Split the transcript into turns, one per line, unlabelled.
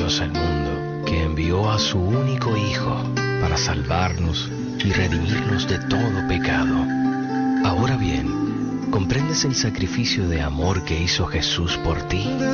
Dios al mundo, que envió a su único Hijo para salvarnos y redimirnos de todo pecado. Ahora bien, ¿comprendes el sacrificio de amor que hizo Jesús por ti?